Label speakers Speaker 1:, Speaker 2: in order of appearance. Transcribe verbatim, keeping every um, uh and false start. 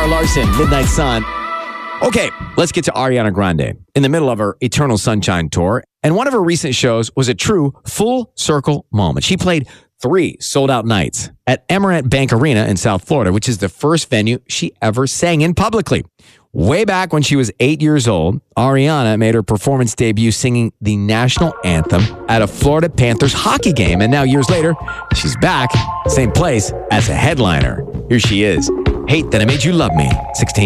Speaker 1: Larson, Midnight Sun. Okay, let's get to Ariana Grande. In the middle of her Eternal Sunshine tour, and one of her recent shows was a true full circle moment. She played three sold-out nights at Emirates Bank Arena in South Florida, which is the first venue she ever sang in publicly. Way back when she was eight years old, Ariana made her performance debut singing the national anthem at a Florida Panthers hockey game. And now years later, she's back, same place, as a headliner. Here she is. Hate That I Made You Love Me, sixteen.